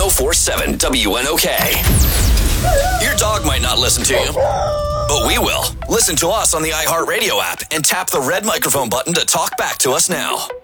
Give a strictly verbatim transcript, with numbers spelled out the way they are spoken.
oh four point seven W N O K. Your dog might not listen to you, but we will. Listen to us on the iHeartRadio app and tap the red microphone button to talk back to us now.